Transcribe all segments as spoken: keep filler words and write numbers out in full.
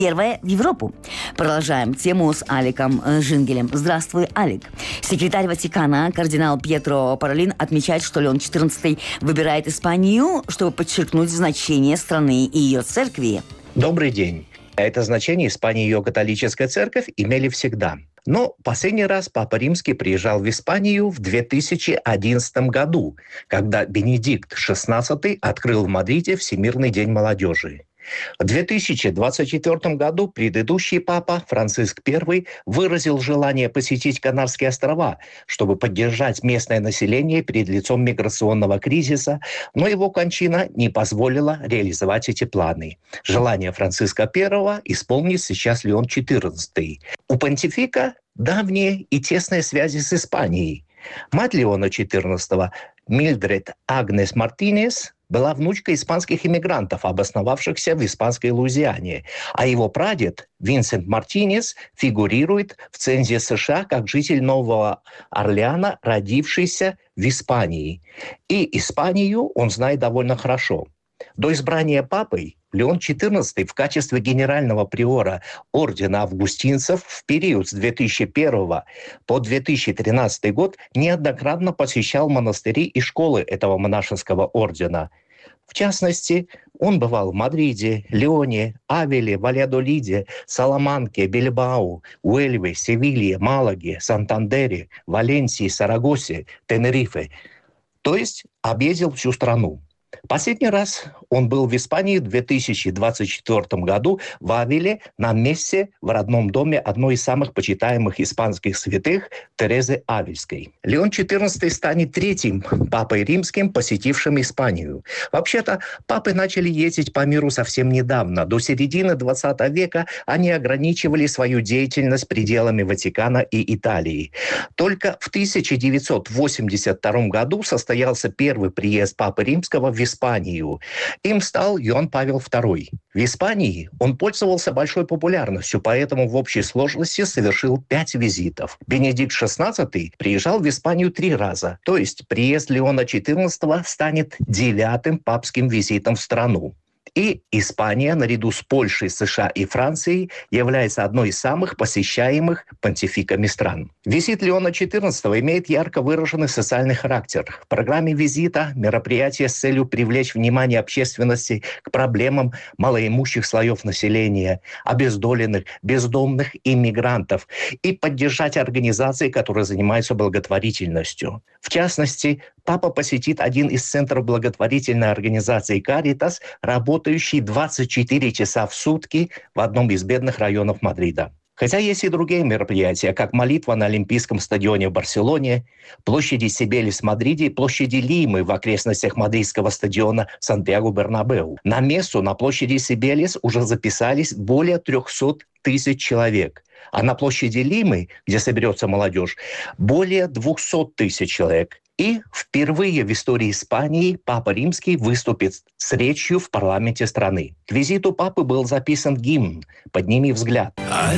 Первое в Европу. Продолжаем тему с Аликом Жингелем. Здравствуй, Алик. Секретарь Ватикана, кардинал Пьетро Паролин, отмечает, что Леон четырнадцатый выбирает Испанию, чтобы подчеркнуть значение страны и ее церкви. Добрый день. Это значение Испания и ее католическая церковь имели всегда. Но последний раз Папа Римский приезжал в Испанию в две тысячи одиннадцатом году, когда Бенедикт шестнадцатый открыл в Мадриде Всемирный день молодежи. В две тысячи двадцать четвёртом году предыдущий папа Франциск Первый выразил желание посетить Канарские острова, чтобы поддержать местное население перед лицом миграционного кризиса, но его кончина не позволила реализовать эти планы. Желание Франциска Первого исполнит сейчас Леон четырнадцатый. У понтифика давние и тесные связи с Испанией. Мать Леона четырнадцатого, Мильдред Агнес Мартинес, была внучкой испанских иммигрантов, обосновавшихся в испанской Луизиане, а его прадед Винсент Мартинес фигурирует в цензе США как житель Нового Орлеана, родившийся в Испании. И Испанию он знает довольно хорошо. До избрания папой Леон четырнадцатый в качестве генерального приора ордена августинцев в период с две тысячи первого по две тысячи тринадцатый год неоднократно посещал монастыри и школы этого монашеского ордена. В частности, он бывал в Мадриде, Леоне, Авеле, Вальядолиде, Саламанке, Бильбао, Уэльве, Севилье, Малаге, Сантандере, Валенсии, Сарагосе, Тенерифе. То есть объездил всю страну. Последний раз он был в Испании в две тысячи двадцать четвёртом году в Авиле на мессе в родном доме одной из самых почитаемых испанских святых Терезы Авильской. Леон четырнадцатый станет третьим папой римским, посетившим Испанию. Вообще-то папы начали ездить по миру совсем недавно. До середины двадцатого века они ограничивали свою деятельность пределами Ватикана и Италии. Только в тысяча девятьсот восемьдесят втором году состоялся первый приезд папы римского в Испанию. Им стал Иоанн Павел второй. В Испании он пользовался большой популярностью, поэтому в общей сложности совершил пять визитов. Бенедикт шестнадцатый приезжал в Испанию три раза, то есть приезд Леона четырнадцатого станет девятым папским визитом в страну. И Испания, наряду с Польшей, США и Францией, является одной из самых посещаемых понтификами стран. Визит Леона четырнадцатого имеет ярко выраженный социальный характер. В программе визита мероприятие с целью привлечь внимание общественности к проблемам малоимущих слоев населения, обездоленных, бездомных и мигрантов, и поддержать организации, которые занимаются благотворительностью. В частности, папа посетит один из центров благотворительной организации «Каритас», работающий двадцать четыре часа в сутки в одном из бедных районов Мадрида. Хотя есть и другие мероприятия, как молитва на Олимпийском стадионе в Барселоне, площади Сибелис в Мадриде и площади Лимы в окрестностях мадридского стадиона Сантьяго-Бернабеу. На мессу на площади Сибелис уже записались более трехсот тысяч человек. А на площади Лимы, где соберется молодежь, более двухсот тысяч человек. И впервые в истории Испании Папа Римский выступит с речью в парламенте страны. К визиту папы был записан гимн «Подними взгляд».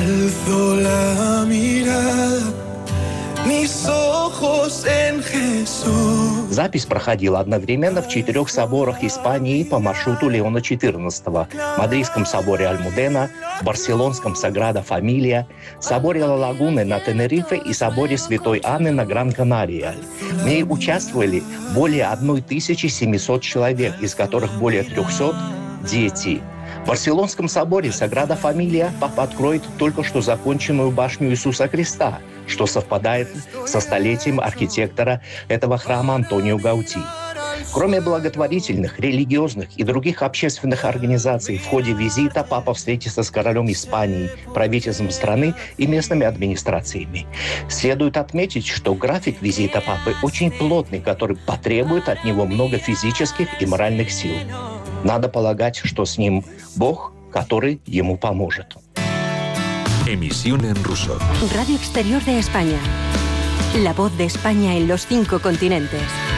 Запись проходила одновременно в четырех соборах Испании по маршруту Леона четырнадцатого. В Мадридском соборе Альмудена, Барселонском Саграда Фамилия, соборе Ла Лагуны на Тенерифе и соборе Святой Анны на Гран-Канария. В ней участвовали более тысячи семисот человек, из которых более трехсот – дети. В Барселонском соборе Саграда Фамилия папа откроет только что законченную башню Иисуса Христа, что совпадает со столетием архитектора этого храма Антонио Гаути. Кроме благотворительных, религиозных и других общественных организаций, в ходе визита папа встретится с королем Испании, правительством страны и местными администрациями. Следует отметить, что график визита папы очень плотный, который потребует от него много физических и моральных сил. Надо полагать, что с ним Бог, который ему поможет. Emisión en ruso. Radio Exterior de España. La voz de España en los cinco continentes.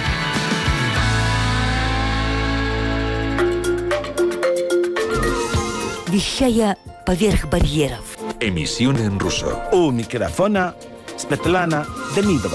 Вещая поверх барьеров. Emisión en ruso. У микрофона Светлана Демидова.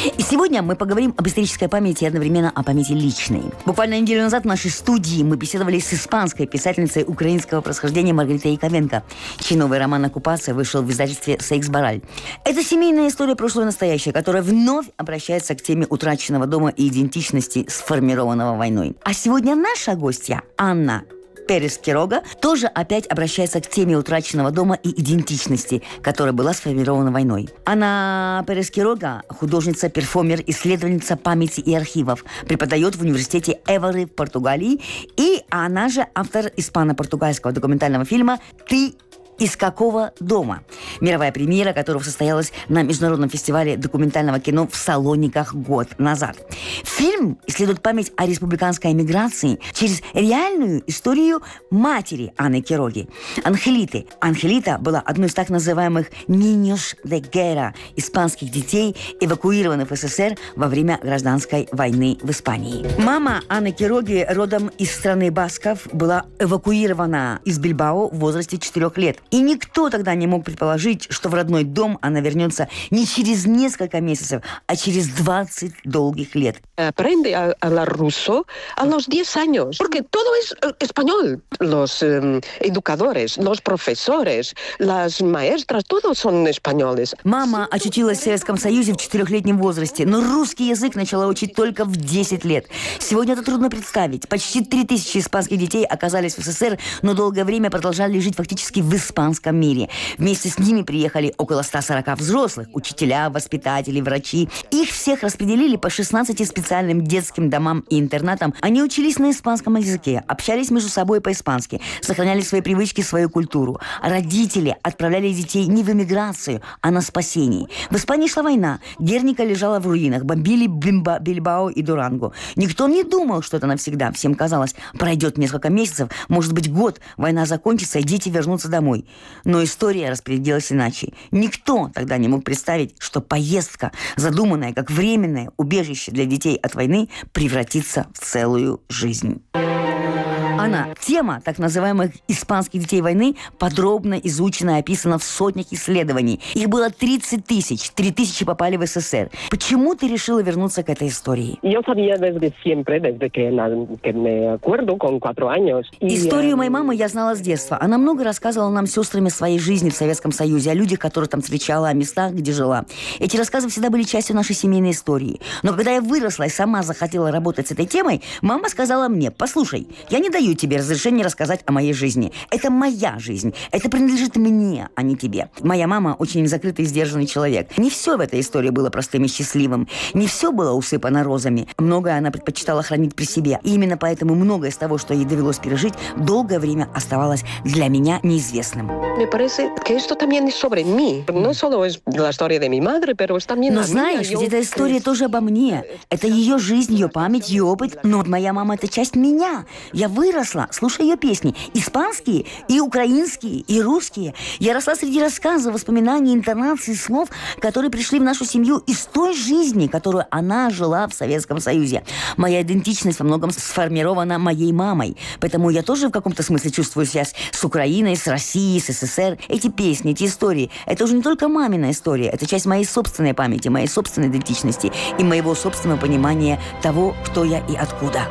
И сегодня мы поговорим об исторической памяти и одновременно о памяти личной. Буквально неделю назад в нашей студии мы беседовали с испанской писательницей украинского происхождения Маргаритой Яковенко, чей новый роман «Оккупация» вышел в издательстве «Сейкс Бараль». Это семейная история прошлого и настоящего, которая вновь обращается к теме утраченного дома и идентичности, сформированного войной. А сегодня наша гостья Анна Перес Кирога тоже опять обращается к теме утраченного дома и идентичности, которая была сформирована войной. Анна Перес Кирога – художница, перформер, исследовательница памяти и архивов, преподает в университете Эвары в Португалии, и она же автор испано-португальского документального фильма «Ты из какого дома?», мировая премьера которого состоялась на международном фестивале документального кино в Салониках год назад. Фильм исследует память о республиканской эмиграции через реальную историю матери Анны Кироги, Анхелиты. Анхелита была одной из так называемых «niños de guerra» – испанских детей, эвакуированных в СССР во время гражданской войны в Испании. Мама Анны Кироги, родом из страны басков, была эвакуирована из Бильбао в возрасте четырех лет. И никто тогда не мог предположить, что в родной дом она вернется не через несколько месяцев, а через двадцать долгих лет. Aprende a hablar ruso a los diez años, porque todo es español. Los eh, educadores, los profesores, las maestras, todos son españoles. Мама очутилась в Советском Союзе в четырехлетнем возрасте, но русский язык начала учить только в десять лет. Сегодня это трудно представить. Почти три тысячи испанских детей оказались в СССР, но долгое время продолжали жить фактически в испанском мире. Вместе с ними приехали около ста сорока взрослых, учителя, воспитатели, врачи. Их всех распределили по шестнадцати специальным детским домам и интернатам. Они учились на испанском языке, общались между собой по-испански, сохраняли свои привычки, свою культуру. Родители отправляли детей не в эмиграцию, а на спасение. В Испании шла война. Герника лежала в руинах. Бомбили Бимба, Бильбао и Дурангу. Никто не думал, что это навсегда. Всем казалось, пройдет несколько месяцев, может быть год, война закончится, и дети вернутся домой. Но история распределилась иначе. Никто тогда не мог представить, что поездка, задуманная как временное убежище для детей от войны, превратится в целую жизнь. Она, тема так называемых испанских детей войны, подробно изучена и описана в сотнях исследований. Их было тридцать тысяч, три тысячи попали в СССР. Почему ты решила вернуться к этой истории? Историю моей мамы я знала с детства. Она много рассказывала нам сестрами своей жизни в Советском Союзе, о людях, которых там встречала, о местах, где жила. Эти рассказы всегда были частью нашей семейной истории. Но когда я выросла и сама захотела работать с этой темой, мама сказала мне: послушай, я не даю тебе разрешение рассказать о моей жизни. Это моя жизнь. Это принадлежит мне, а не тебе. Моя мама очень закрытый и сдержанный человек. Не все в этой истории было простым и счастливым. Не все было усыпано розами. Многое она предпочитала хранить при себе. И именно поэтому многое из того, что ей довелось пережить, долгое время оставалось для меня неизвестным. Me parece que esto también es sobre mí. No solo es la historia de mi madre, pero es también la mía. Но знаешь, ведь эта история тоже обо мне. Это ее жизнь, ее память, ее опыт. Но вот моя мама – это часть меня. Я выросла, слушая ее песни. Испанские, и украинские, и русские. Я росла среди рассказов, воспоминаний, интонаций, слов, которые пришли в нашу семью из той жизни, которую она жила в Советском Союзе. Моя идентичность во многом сформирована моей мамой. Поэтому я тоже в каком-то смысле чувствую связь с Украиной, с Россией, с СССР. Эти песни, эти истории – это уже не только мамина история. Это часть моей собственной памяти, моей собственной идентичности и моего собственного понимания того, кто я и откуда.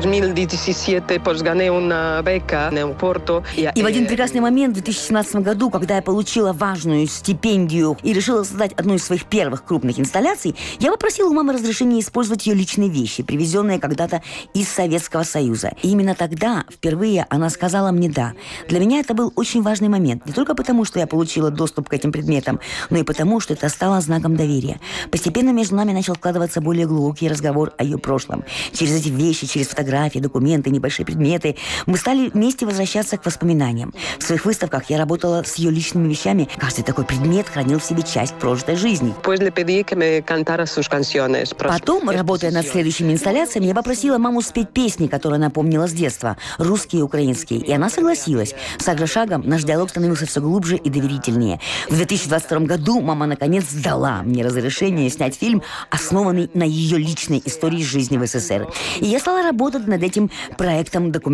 И в один прекрасный момент, в две тысячи семнадцатом году, когда я получила важную стипендию и решила создать одну из своих первых крупных инсталляций, я попросила у мамы разрешения использовать ее личные вещи, привезенные когда-то из Советского Союза. И именно тогда, впервые, она сказала мне «да». Для меня это был очень важный момент. Не только потому, что я получила доступ к этим предметам, но и потому, что это стало знаком доверия. Постепенно между нами начал вкладываться более глубокий разговор о ее прошлом. Через эти вещи, через фотографии, документы, небольшие предметы мы стали вместе возвращаться к воспоминаниям. В своих выставках я работала с ее личными вещами. Каждый такой предмет хранил в себе часть прожитой жизни. Потом, работая над следующими инсталляциями, я попросила маму спеть песни, которые она помнила с детства, русские и украинские, и она согласилась. Шаг за шагом наш диалог становился все глубже и доверительнее. В две тысячи двадцать втором году мама наконец дала мне разрешение снять фильм, основанный на ее личной истории жизни в СССР. И я стала работать над этим проектом документального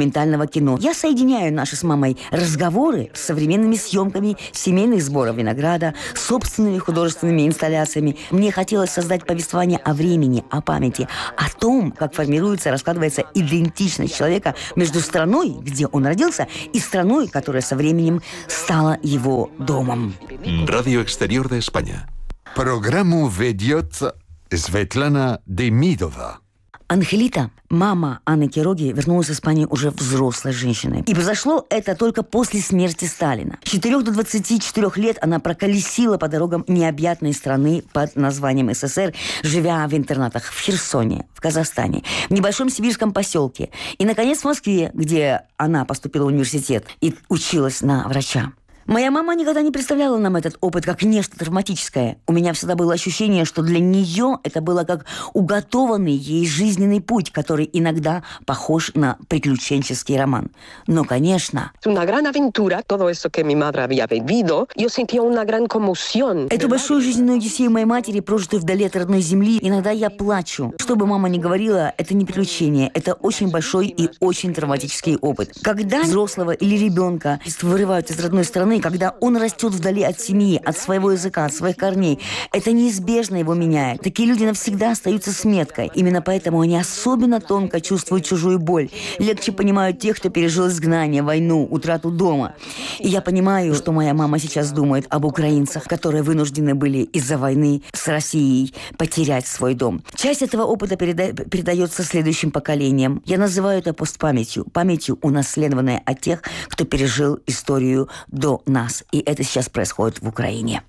документального кино. Я соединяю наши с мамой разговоры с современными съемками семейных сборов винограда, собственными художественными инсталляциями. Мне хотелось создать повествование о времени, о памяти, о том, как формируется, раскладывается идентичность человека между страной, где он родился, и страной, которая со временем стала его домом. Radio Exterior de España. Программу ведет Светлана Демидова. Ангелита, мама Анны Кироги, вернулась в Испанию уже взрослой женщиной. И произошло это только после смерти Сталина. С четырёх до двадцати четырёх лет она проколесила по дорогам необъятной страны под названием СССР, живя в интернатах в Херсоне, в Казахстане, в небольшом сибирском поселке. И, наконец, в Москве, где она поступила в университет и училась на врача. Моя мама никогда не представляла нам этот опыт как нечто травматическое. У меня всегда было ощущение, что для нее это было как уготованный ей жизненный путь, который иногда похож на приключенческий роман. Но, конечно... Una gran aventura, todo eso que mi madre había vivido, yo sentía una gran conmoción. Эту большую жизненную одиссею моей матери, прожитую вдали от родной земли, иногда я плачу. Что бы мама ни говорила, это не приключение, это очень большой и очень травматический опыт. Когда взрослого или ребенка вырывают из родной страны, когда он растет вдали от семьи, от своего языка, от своих корней, это неизбежно его меняет. Такие люди навсегда остаются с меткой. Именно поэтому они особенно тонко чувствуют чужую боль. Легче понимают тех, кто пережил изгнание, войну, утрату дома. И я понимаю, что моя мама сейчас думает об украинцах, которые вынуждены были из-за войны с Россией потерять свой дом. Часть этого опыта переда- передается следующим поколениям. Я называю это постпамятью, памятью, унаследованной от тех, кто пережил историю до нас. И это сейчас происходит в Украине.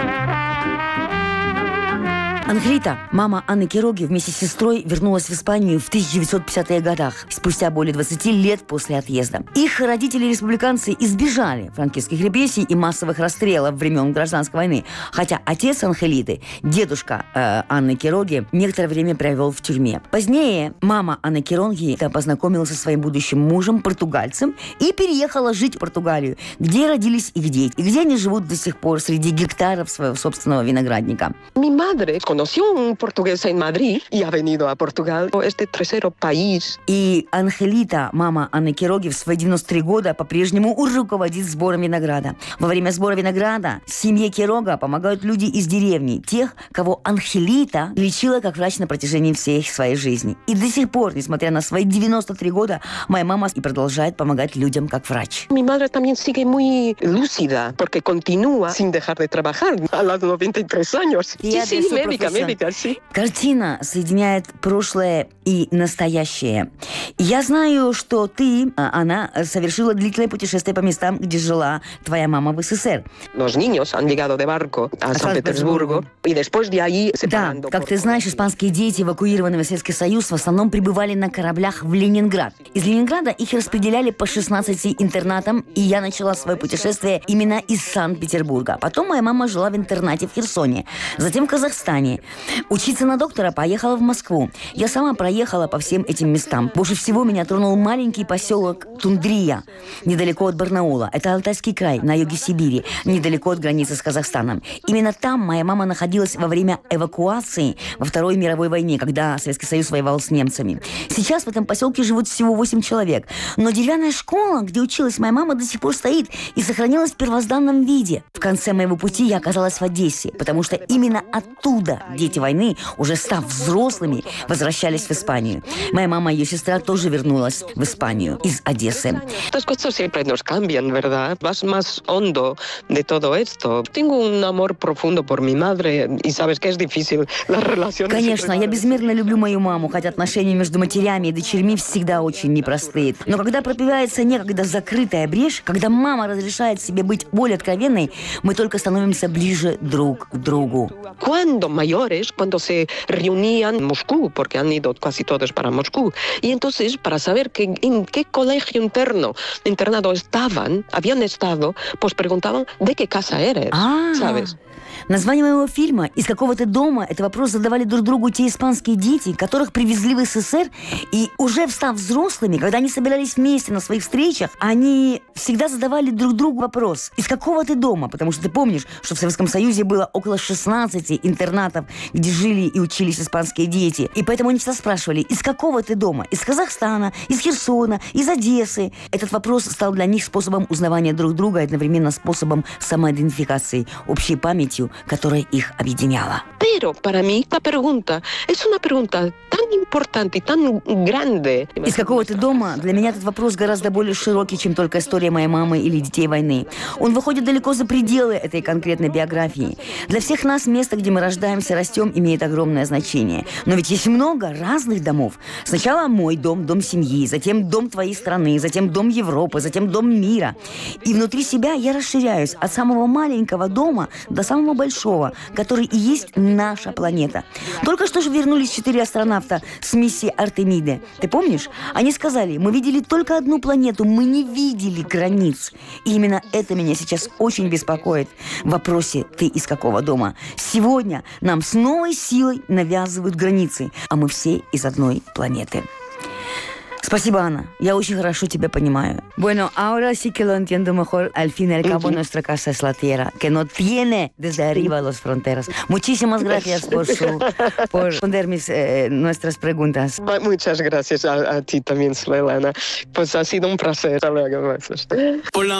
Ангелита, мама Анны Кироги, вместе с сестрой вернулась в Испанию в тысяча девятьсот пятидесятых годах, спустя более двадцати лет после отъезда. Их родители-республиканцы избежали франкистских репрессий и массовых расстрелов времен гражданской войны, хотя отец Ангелиты, дедушка э, Анны Кироги, некоторое время провел в тюрьме. Позднее мама Анны Кироги познакомилась со своим будущим мужем, португальцем, и переехала жить в Португалию, где родились их дети, и где они живут до сих пор среди гектаров своего собственного виноградника. Mi madre conoció un portugués en Madrid y ha venido a Portugal, este tercero país. И Ангелита, мама Анны Кироги, в свои девяносто три года по-прежнему руководит сбором винограда. Во время сбора винограда семье Кирога помогают люди из деревни, тех, кого Ангелита лечила как врач на протяжении всей своей жизни. И до сих пор, несмотря на свои девяносто три года, моя мама и продолжает помогать людям как врач. Mi madre también sigue muy lúcida, porque continúa sin dejar de trabajar a los noventa y tres años. Sí, sí, médica, médica, sí. Картина соединяет прошлое и настоящее. Я знаю, что ты, она, совершила длительное путешествие по местам, где жила твоя мама в СССР. Los niños han llegado de barco a San Petersburgo, y después de ahí Да, separando. как ты знаешь, испанские дети, эвакуированные в Советский Союз, в основном прибывали на кораблях в Ленинград. Из Ленинграда их распределяли по шестнадцати интернатам, и я начала свое путешествие именно из Санкт-Петербурга. Потом моя мама жила в интернате в Херсоне, затем в Казахстане. Учиться на доктора поехала в Москву. Я сама проехала по всем этим местам. Больше всего меня тронул маленький поселок Тундрия, недалеко от Барнаула. Это Алтайский край, на юге Сибири, недалеко от границы с Казахстаном. Именно там моя мама находилась во время эвакуации во Второй мировой войне, когда Советский Союз воевал с немцами. Сейчас в этом поселке живут всего восемь человек. Но деревянная школа, где училась моя мама, до сих пор стоит и сохранилась в первозданном виде. В конце моего пути я оказалась в Одессе, потому что именно оттуда дети войны, уже став взрослыми, возвращались в Испанию. Моя мама и ее сестра тоже вернулась в Испанию из Одессы. Estas cosas siempre nos cambian, ¿verdad? Vas más hondo de todo esto. Tengo un amor profundo por mi madre y sabes que es difícil las relaciones. Конечно, я безмерно люблю мою маму, хотя отношения между матерями и дочерьми всегда очень непростые. Но когда пробивается некогда закрытая брешь, когда мама разрешает себе быть более откровенной, мы только становимся ближе друг к другу. Cuando mayores, cuando se reunían en Moscú, porque han ido casi todos para Moscú, y entonces para saber que, en qué colegio interno, internado estaban, habían estado, pues preguntaban de qué casa eres, Ah. ¿sabes? Название моего фильма «Из какого ты дома» – это вопрос задавали друг другу те испанские дети, которых привезли в СССР, и уже встав взрослыми, когда они собирались вместе на своих встречах, они всегда задавали друг другу вопрос «Из какого ты дома?», потому что ты помнишь, что в Советском Союзе было около шестнадцати интернатов, где жили и учились испанские дети, и поэтому они всегда спрашивали «Из какого ты дома?», из Казахстана, из Херсона, из Одессы. Этот вопрос стал для них способом узнавания друг друга, одновременно способом самоидентификации, общей памятью, которая их объединяла. Pero para mí esta pregunta es una pregunta tan importante y tan grande. Из какого ты дома? Для меня этот вопрос гораздо более широкий, чем только история моей мамы или детей войны. Он выходит далеко за пределы этой конкретной биографии. Для всех нас место, где мы рождаемся, растем, имеет огромное значение. Но ведь есть много разных домов. Сначала мой дом, дом семьи, затем дом твоей страны, затем дом Европы, затем дом мира. И внутри себя я расширяюсь от самого маленького дома до самого большого, который и есть наша планета. Только что же вернулись четыре астронавта с миссии Артемиды. Ты помнишь? Они сказали, мы видели только одну планету, мы не видели границ. И именно это меня сейчас очень беспокоит в вопросе «Ты из какого дома?». Сегодня нам с новой силой навязывают границы, а мы все из одной планеты. Спасибо, Ana. Я очень хорошо тебя понимаю. Bueno, ahora sí que lo entiendo mejor. Al fin y al cabo, uh-huh. nuestra casa es la tierra, que no tiene desde arriba las fronteras. Muchísimas gracias por, su, por responder mis, eh, nuestras preguntas. Muchas gracias a, a ti también, Svetlana. Pues ha sido un placer. Hasta luego. Hola.